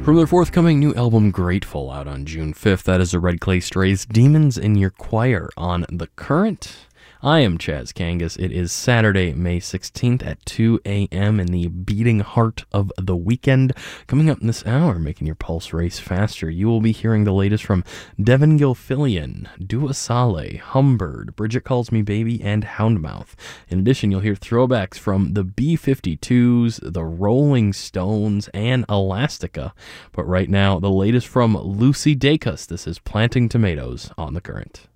From their forthcoming new album Grateful, out on June 5th, that is the Red Clay Strays' Demons in Your Choir on The Current. I am Chaz Kangas. It is Saturday, May 16th at 2 a.m. in the beating heart of the weekend. Coming up in this hour, making your pulse race faster, you will be hearing the latest from Devin Gilfillian, Dua Saleh, Humbird, Bridget Calls Me Baby, and Houndmouth. In addition, you'll hear throwbacks from the B-52s, the Rolling Stones, and Elastica. But right now, the latest from Lucy Dacus. This is Planting Tomatoes on The Current.